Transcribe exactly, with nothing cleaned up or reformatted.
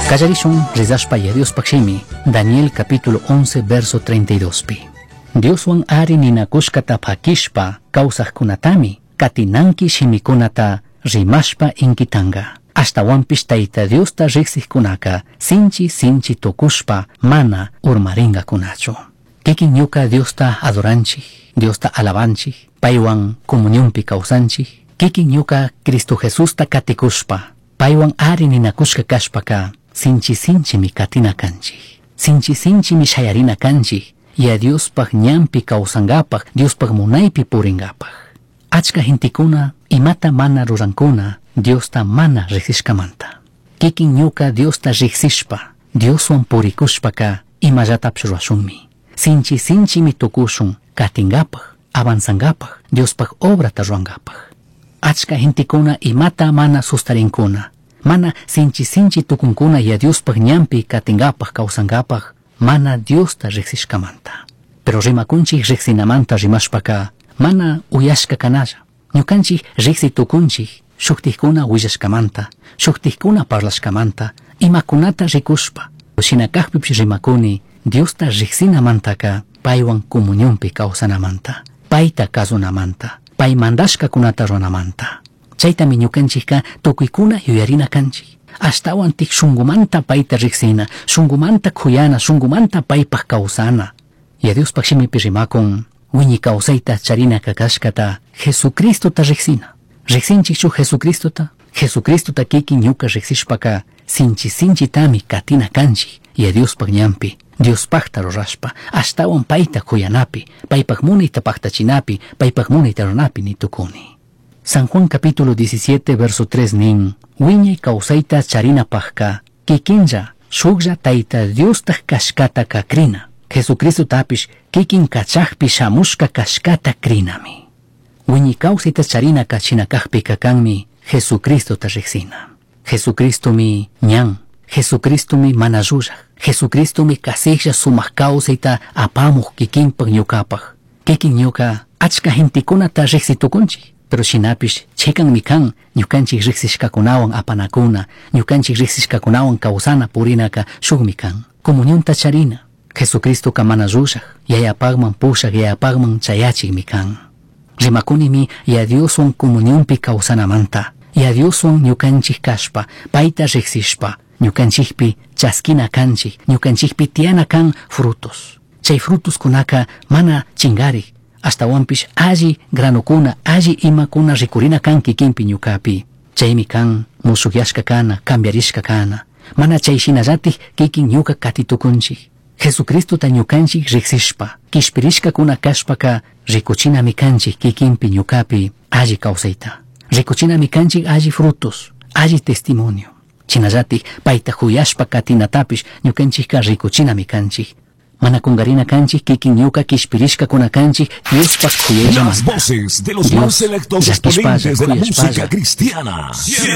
Kallarishun rizashpa Dios pakshimi, Daniel capítulo once verso treinta y dos pi. Dios wan ari ninakushkata pakishpa, kausajkunatami, katinanki shimikunata, rimashpa inkitanga. Hasta wampish taita Dios ta riksijkunaka, sinchi sinchi tokushpa, mana urmaringa kunacho. Kikin ñuka Dios ta adoranchi, Dios ta alabanchi, paiwan comunionpi kausanchi, kikin ñuka Cristo Jesús ta katikushpa, paiwan ari ninakushka kashpaka, sinchi sinchi mi katina kanchi, sinchi sinchi mi shayarina kanchi, y a Dios pag ñampi kausangapag, Dios pag munaypi puringapag. Achka hintikuna imata mana rurankuna, Dios ta mana riksishkamanta. Kikin ñuka Dios ta riksishpa, Dios wan purikushpaka, imayatapshurashunmi. Sinchi sinchi mi tukushun, katingapag, avanzangapag, Dios pag obra ta ruangapag. Achka hintikuna imata mana sustarinkuna, mana sinchi sinchi tukunkuna y a Dios pag ñampi katingapag kausangapag, mana Dios ta riksishkamanta. Pero rimakunchi riksinamanta rimashpaka, mana uyashka kanalla. Ñukanchi riksi tukunchi, shuktijkuna willashkamanta, shuktijkuna parlashkamanta, imakunata rikushpa. Shinakajpipi rimakuni, Dios ta riksinamantaka, paiwan comunionpi kausanamanta, paita kazunamanta, pai mandashka kunata ronamanta. Chaytami ñukanchika tukuykuna yuyarina kanchi. Ashtawan tik shungumanta paita riksina, shungumanta kuyana, shungumanta paipaj kausana. Y a Dios pakshimipi rimakun, wiñi kausayta charina kakashkata, Jesucristo ta riksina. Riksinchichu Jesucristo ta, Jesucristo ta kiki ñuka riksishpaka, sinchi sinchi tami katina kanchi, y a Dios pag ñampi, Dios pagta rorashpa, ashtawan paita kuyanapi, paipaj munita paktachinapi, paipaj munita ronapi ni tukuni. San Juan capítulo diecisiete verso tres nin, wiñi kausayta charina pajka, kikinja, shugja taita Dios ta kashkata kakrina. Jesucristo tapish kikin kachajpi shamushka kashkata krinami. Wiñi kausayta charina kachinakajpi kakanmi, Jesucristo ta riksina. Jesucristo mi ñan, Jesucristo mi manayuya, Jesucristo mi kasija sumak kausayta apamuj kikinpag ñukapaj. Kikin ñuka achka hintikuna ta riksitukunchi. Pero shinapish chekan mi kan, ñukanchik riksishkakunawan apanakuna, ñukanchik riksishkakunawan kausana purinaka shugmi kan. Comunión ta charina. Jesucristo ka manayushaj, yayapagman pushaj yayapagman chayachik mi kan. Rimakuni mi ya Dios wan comunionpi kausanamanta, ya Dios wan ñukanchik kashpa, paita riksishpa, ñukanchikpi chaskina kanchik, ñukanchikpi tiana kan frutos. Chay frutos kunaka mana chingarik, hasta wampish alli granukuna, alli imakuna rikurina kan kikinpi ñukapi. Chaymi kan musukyashka kana, cambiarishka kana, mana chayshinallati kikin ñuka katitukunchik. Jesucristo ta ñukanchik riksishpa, kishpirishka kuna kashpaka, rikuchina mi kanchik kikinpi ñukapi, alli kausayta. Rikuchina mi kanchik alli frutos, alli testimonio. Chinallati paita huyashpa katinatapish ñukanchikka rikuchina mi kanchik. Mana kungarina kanchik kikin ñuka kishpirishka kuna kanchik, Dios pak huyayamanta. Las voces de los más selectos exponentes de la música cristiana.